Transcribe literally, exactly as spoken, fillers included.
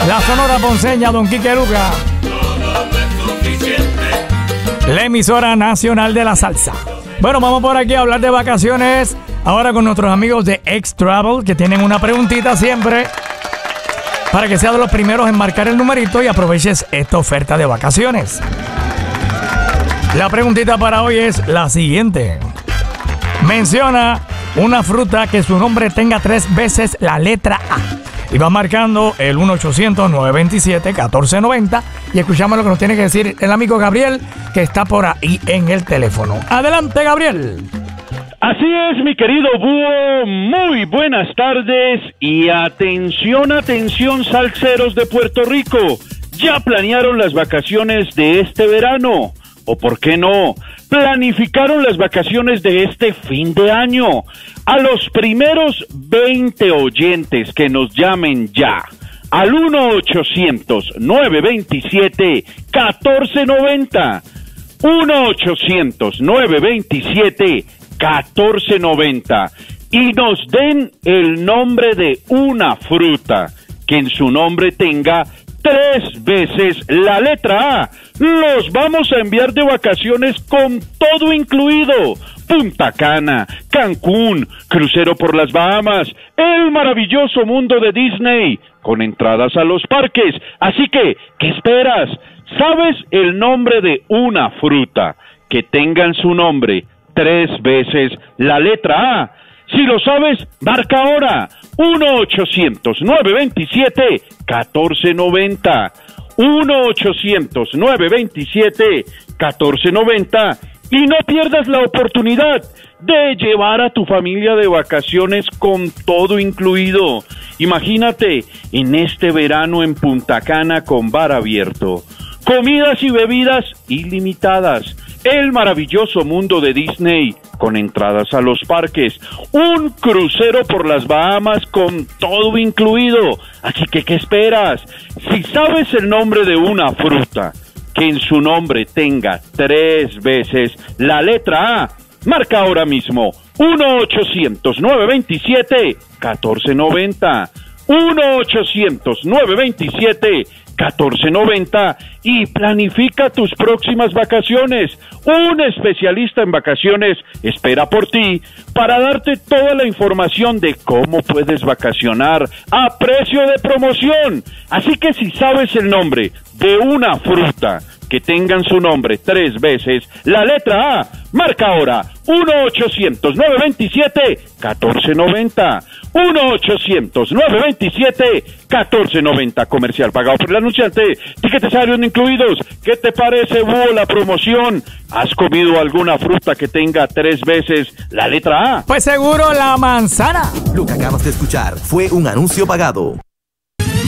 La Sonora Ponceña, Don Quique Luca. La emisora nacional de la salsa. Bueno, vamos por aquí a hablar de vacaciones. Ahora con nuestros amigos de X-Travel, que tienen una preguntita siempre para que seas de los primeros en marcar el numerito y aproveches esta oferta de vacaciones. La preguntita para hoy es la siguiente. Menciona una fruta que su nombre tenga tres veces la letra A. Y va marcando el uno ochocientos, nueve veintisiete, catorce noventa y escuchamos lo que nos tiene que decir el amigo Gabriel, que está por ahí en el teléfono. Adelante, Gabriel. Así es, mi querido Búho, muy buenas tardes y atención, atención, salseros de Puerto Rico. ¿Ya planearon las vacaciones de este verano? ¿O por qué no? Planificaron las vacaciones de este fin de año. A los primeros veinte oyentes que nos llamen ya al uno ochocientos, nueve veintisiete, catorce noventa. uno ochocientos, nueve veintisiete, catorce noventa. Y nos den el nombre de una fruta que en su nombre tenga tres veces la letra A. Los vamos a enviar de vacaciones con todo incluido. Punta Cana, Cancún, crucero por las Bahamas, el maravilloso mundo de Disney, con entradas a los parques. Así que, ¿qué esperas? ¿Sabes el nombre de una fruta que tenga en su nombre tres veces la letra A? Si lo sabes, marca ahora uno ochocientos, nueve veintisiete, catorce noventa. uno ochocientos, nueve veintisiete, catorce noventa. Y no pierdas la oportunidad de llevar a tu familia de vacaciones con todo incluido. Imagínate en este verano en Punta Cana con bar abierto, comidas y bebidas ilimitadas, el maravilloso mundo de Disney con entradas a los parques, un crucero por las Bahamas con todo incluido. Así que, ¿qué esperas? Si sabes el nombre de una fruta que en su nombre tenga tres veces la letra A, marca ahora mismo uno ochocientos, nueve veintisiete, catorce noventa. uno ochocientos, nueve veintisiete, catorce noventa y planifica tus próximas vacaciones. Un especialista en vacaciones espera por ti para darte toda la información de cómo puedes vacacionar a precio de promoción. Así que si sabes el nombre de una fruta que tengan su nombre tres veces la letra A, marca ahora uno ochocientos, nueve veintisiete, catorce noventa. uno ochocientos, nueve veintisiete, catorce noventa. Comercial pagado por el anunciante. Tiquetes aéreos no incluidos. ¿Qué te parece, Búho, la promoción? ¿Has comido alguna fruta que tenga tres veces la letra A? Pues seguro la manzana. Lo que acabas de escuchar fue un anuncio pagado.